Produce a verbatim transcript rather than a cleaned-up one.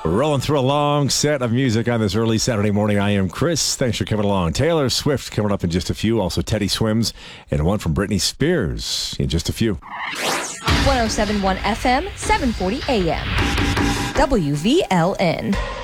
Rolling through a long set of music on this early Saturday morning. I am Chris. Thanks for coming along. Taylor Swift coming up in just a few. Also Teddy Swims and one from Britney Spears in just a few. one oh seven point one F M, seven forty A M. W V L N.